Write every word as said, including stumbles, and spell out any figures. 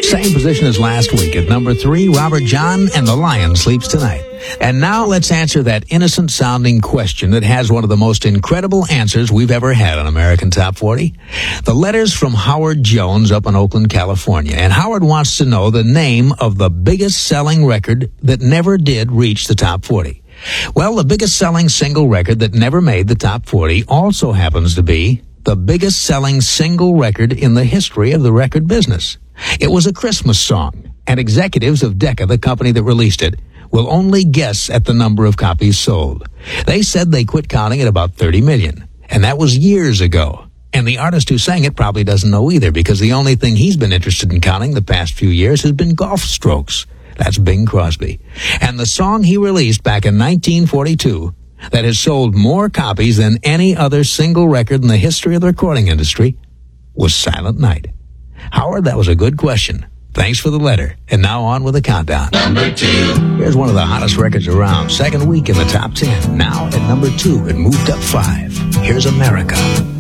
Same position as last week. At number three, Robert John and the Lion Sleeps Tonight. And now let's answer that innocent-sounding question that has one of the most incredible answers we've ever had on American Top forty. The letter's from Howard Jones up in Oakland, California. And Howard wants to know the name of the biggest-selling record that never did reach the Top forty. Well, the biggest-selling single record that never made the Top forty also happens to be the biggest-selling single record in the history of the record business. It was a Christmas song, and executives of Decca, the company that released it, will only guess at the number of copies sold. They said they quit counting at about thirty million, and that was years ago. And the artist who sang it probably doesn't know either, because the only thing he's been interested in counting the past few years has been golf strokes. That's Bing Crosby. And the song he released back in nineteen forty-two that has sold more copies than any other single record in the history of the recording industry was Silent Night. Howard, that was a good question. Thanks for the letter. And now on with the countdown. Number two. Here's one of the hottest records around. Second week in the top ten. Now at number two, it moved up five. Here's America.